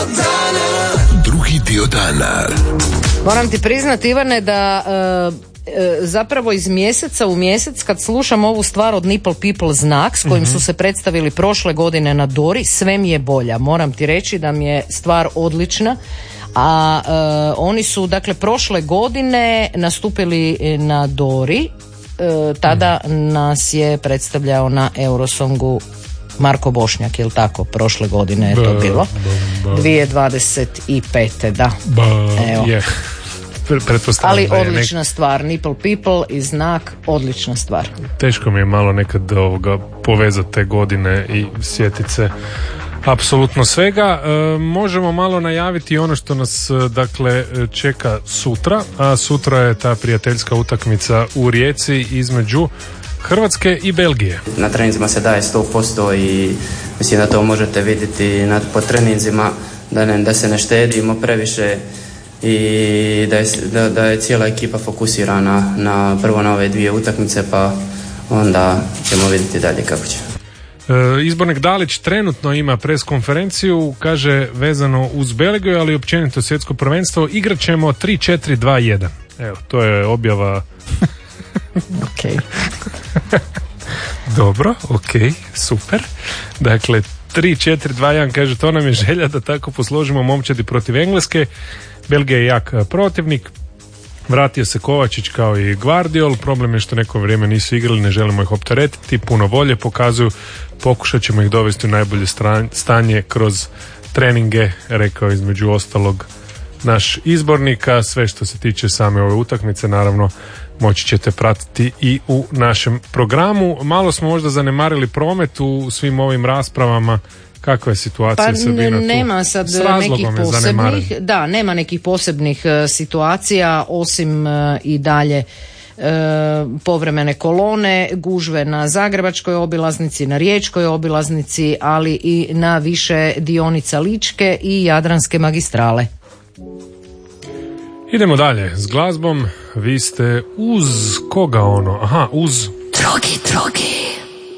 Drugi dio dana. Moram ti priznati, Ivane, da zapravo iz mjeseca u mjesec kad slušam ovu stvar od Nipple People Znak s kojim su se predstavili prošle godine na Dori, sve mi je bolja. Moram ti reći da mi je stvar odlična. A oni su dakle prošle godine nastupili na Dori, tada nas je predstavljao na Eurosongu Marko Bošnjak, jel tako? Prošle godine je to bilo 2025. da. Evo. Ali odlična stvar, Nipple People i Znak, odlična stvar. Teško mi je malo nekad povezati te godine i sjetit se apsolutno svega. Možemo malo najaviti ono što nas dakle čeka sutra, a sutra je ta prijateljska utakmica u Rijeci između Hrvatske i Belgije. Na treninzima se daje 100% i mislim da to možete vidjeti po treninzima, da se ne štedimo previše i da je cijela ekipa fokusirana prvo na ove dvije utakmice, pa onda ćemo vidjeti dalje kako će. Izbornik Dalić trenutno ima preskonferenciju, kaže vezano uz Belgiju, ali općenito svjetsko prvenstvo, igrat ćemo 3-4-2-1. Evo, to je objava. Ok. Dobro, ok, super. Dakle, 3-4-2-1, kaže, to nam je želja da tako posložimo momčadi protiv Engleske. Belgija je jak protivnik. Vratio se Kovačić kao i Gvardiol, problem je što neko vrijeme nisu igrali, ne želimo ih opteretiti, puno volje pokazuju, pokušat ćemo ih dovesti u najbolje stanje kroz treninge, rekao između ostalog naš izbornika. Sve što se tiče same ove utakmice, naravno, moći ćete pratiti i u našem programu. Malo smo možda zanemarili promet u svim ovim raspravama. Kakva je situacija? Pa nema sad nekih posebnih, nema nekih posebnih situacija osim i dalje povremene kolone, gužve na Zagrebačkoj obilaznici, na Riječkoj obilaznici, ali i na više dionica Ličke i Jadranske magistrale. Idemo dalje s glazbom. Vi ste uz koga ono? Aha, uz Drogi.